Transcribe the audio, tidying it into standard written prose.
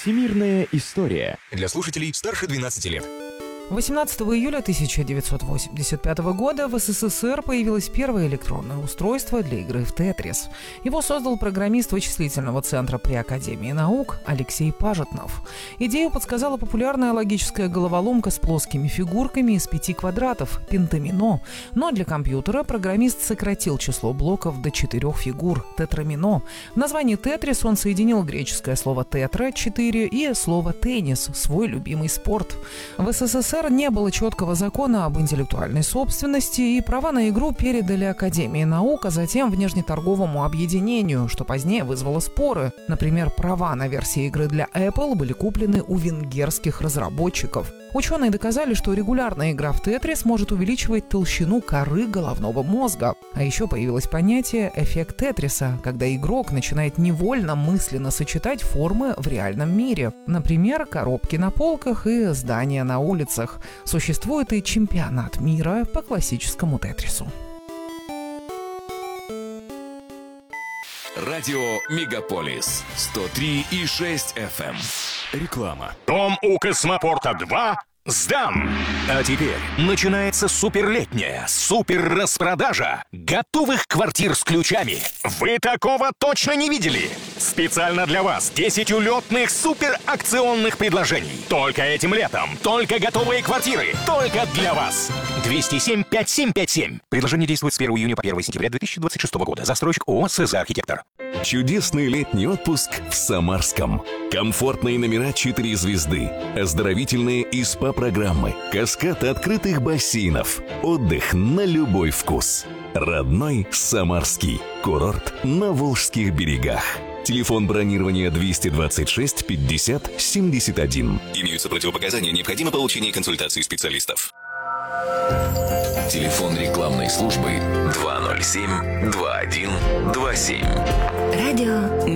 Всемирная история. Для слушателей старше 12 лет. 18 июля 1985 года в СССР появилось первое электронное устройство для игры в «Тетрис». Его создал программист вычислительного центра при Академии наук Алексей Пажетнов. Идею подсказала популярная логическая головоломка с плоскими фигурками из 5 квадратов – пентамино. Но для компьютера программист сократил число блоков до 4 фигур – тетрамино. В названии «Тетрис» он соединил греческое слово «тетра» – 4 и слово «теннис» – свой любимый спорт. В СССР не было четкого закона об интеллектуальной собственности, и права на игру передали Академии наук, а затем внешнеторговому объединению, что позднее вызвало споры. Например, права на версии игры для Apple были куплены у венгерских разработчиков. Ученые доказали, что регулярная игра в «Тетрис» может увеличивать толщину коры головного мозга. А еще появилось понятие «эффект Тетриса», когда игрок начинает невольно мысленно сочетать формы в реальном мире. Например, коробки на полках и здания на улицах. Существует и чемпионат мира по классическому «Тетрису». Радио Мегаполис 103,6 FM. Реклама. Дом у Космопорта-2 сдан. А теперь начинается суперлетняя супер-распродажа готовых квартир с ключами. Вы такого точно не видели? Специально для вас 10 улетных супер-акционных предложений. Только этим летом. Только готовые квартиры. Только для вас. 207-5757. Предложение действует с 1 июня по 1 сентября 2026 года. Застройщик ООО «СЗ Архитектор». Чудесный летний отпуск в Самарском. Комфортные номера 4 звезды. Оздоровительные и СПА-программы. Каскад открытых бассейнов. Отдых на любой вкус. Родной Самарский. Курорт на Волжских берегах. Телефон бронирования 226 50 71. Имеются противопоказания, необходимо получение консультации специалистов. Телефон рекламной службы 207-2127. Радио